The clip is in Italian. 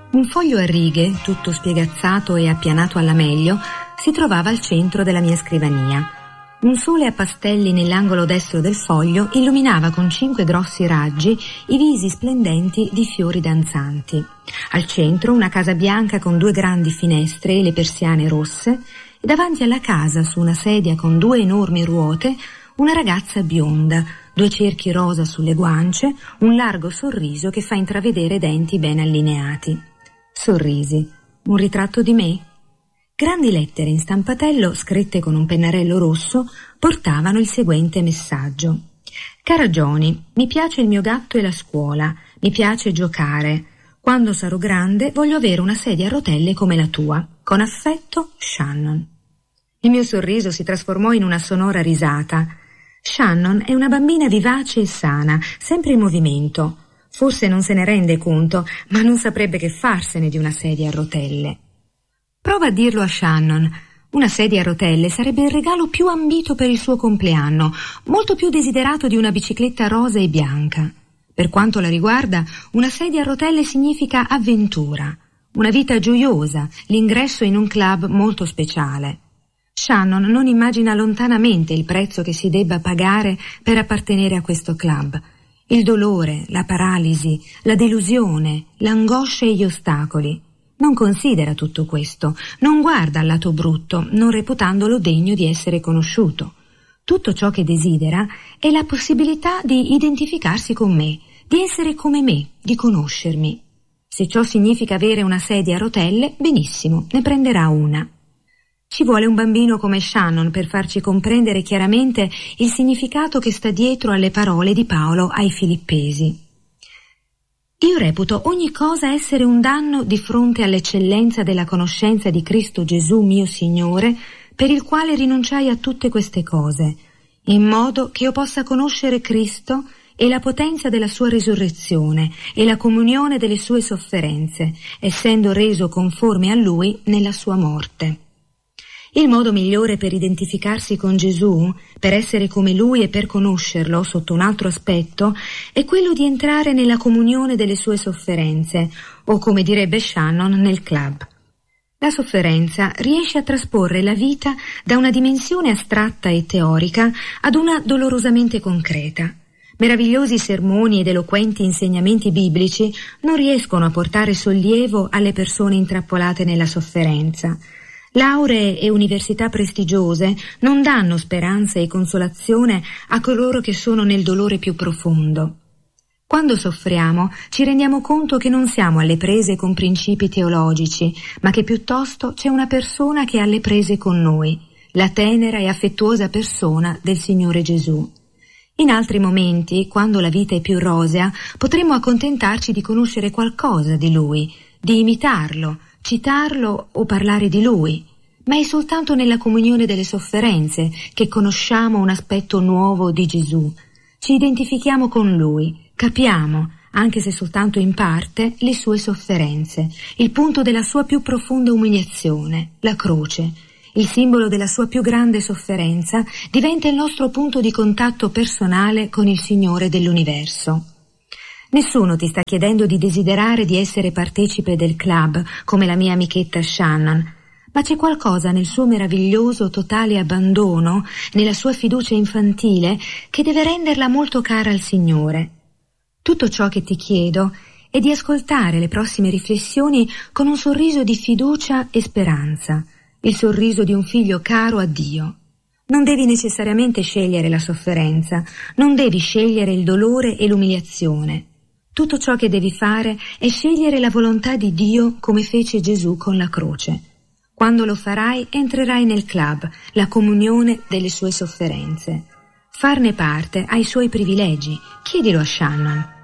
Un foglio a righe, tutto spiegazzato e appianato alla meglio, si trovava al centro della mia scrivania. Un sole a pastelli nell'angolo destro del foglio illuminava con 5 grossi raggi i visi splendenti di fiori danzanti. Al centro una casa bianca con 2 grandi finestre e le persiane rosse, e davanti alla casa, su una sedia con 2 enormi ruote, una ragazza bionda, 2 cerchi rosa sulle guance, un largo sorriso che fa intravedere denti ben allineati. Sorrisi. Un ritratto di me? Grandi lettere in stampatello, scritte con un pennarello rosso, portavano il seguente messaggio. Cara Joni, mi piace il mio gatto e la scuola, mi piace giocare. Quando sarò grande voglio avere una sedia a rotelle come la tua. Con affetto, Shannon. Il mio sorriso si trasformò in una sonora risata. Shannon è una bambina vivace e sana, sempre in movimento. Forse non se ne rende conto, ma non saprebbe che farsene di una sedia a rotelle. Prova a dirlo a Shannon. Una sedia a rotelle sarebbe il regalo più ambito per il suo compleanno, molto più desiderato di una bicicletta rosa e bianca. Per quanto la riguarda, una sedia a rotelle significa avventura, una vita gioiosa, l'ingresso in un club molto speciale. Shannon non immagina lontanamente il prezzo che si debba pagare per appartenere a questo club. Il dolore, la paralisi, la delusione, l'angoscia e gli ostacoli. Non considera tutto questo, non guarda al lato brutto, non reputandolo degno di essere conosciuto. Tutto ciò che desidera è la possibilità di identificarsi con me, di essere come me, di conoscermi. Se ciò significa avere una sedia a rotelle, benissimo, ne prenderà una. Ci vuole un bambino come Shannon per farci comprendere chiaramente il significato che sta dietro alle parole di Paolo ai Filippesi. Io reputo ogni cosa essere un danno di fronte all'eccellenza della conoscenza di Cristo Gesù mio Signore, per il quale rinunciai a tutte queste cose, in modo che io possa conoscere Cristo e la potenza della sua risurrezione e la comunione delle sue sofferenze, essendo reso conforme a Lui nella sua morte. Il modo migliore per identificarsi con Gesù, per essere come Lui e per conoscerlo sotto un altro aspetto, è quello di entrare nella comunione delle sue sofferenze, o come direbbe Shannon, nel club. La sofferenza riesce a trasporre la vita da una dimensione astratta e teorica ad una dolorosamente concreta. Meravigliosi sermoni ed eloquenti insegnamenti biblici non riescono a portare sollievo alle persone intrappolate nella sofferenza. Lauree e università prestigiose non danno speranza e consolazione a coloro che sono nel dolore più profondo. Quando soffriamo ci rendiamo conto che non siamo alle prese con principi teologici, ma che piuttosto c'è una persona che è alle prese con noi, la tenera e affettuosa persona del Signore Gesù. In altri momenti, quando la vita è più rosea, potremmo accontentarci di conoscere qualcosa di Lui, di imitarlo, citarlo o parlare di Lui, ma è soltanto nella comunione delle sofferenze che conosciamo un aspetto nuovo di Gesù. Ci identifichiamo con Lui, capiamo, anche se soltanto in parte, le sue sofferenze, il punto della sua più profonda umiliazione, la croce. Il simbolo della sua più grande sofferenza diventa il nostro punto di contatto personale con il Signore dell'universo. Nessuno ti sta chiedendo di desiderare di essere partecipe del club, come la mia amichetta Shannon, ma c'è qualcosa nel suo meraviglioso totale abbandono, nella sua fiducia infantile, che deve renderla molto cara al Signore. Tutto ciò che ti chiedo è di ascoltare le prossime riflessioni con un sorriso di fiducia e speranza, il sorriso di un figlio caro a Dio. Non devi necessariamente scegliere la sofferenza, non devi scegliere il dolore e l'umiliazione. Tutto ciò che devi fare è scegliere la volontà di Dio come fece Gesù con la croce. Quando lo farai, entrerai nel club, la comunione delle sue sofferenze. Farne parte ha i suoi privilegi. Chiedilo a Shannon.